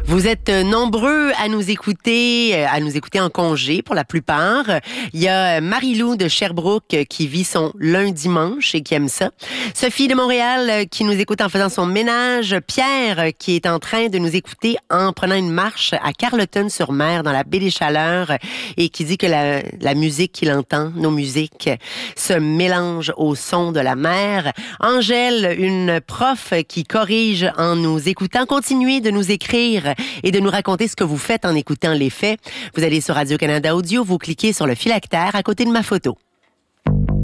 Vous êtes nombreux à nous écouter en congé pour la plupart. Il y a Marie-Lou de Sherbrooke qui vit son lundi-dimanche et qui aime ça. Sophie de Montréal qui nous écoute en faisant son ménage. Pierre qui est en train de nous écouter en prenant une marche à Carleton-sur-Mer dans la baie des Chaleurs et qui dit que la musique qu'il entend, nos musiques, se mélange au son de la mer. Angèle, une prof qui corrige en nous écoutant. Continuez de nous écrire et de nous raconter ce que vous faites en écoutant les faits. Vous allez sur Radio-Canada Audio, vous cliquez sur le phylactère à côté de ma photo.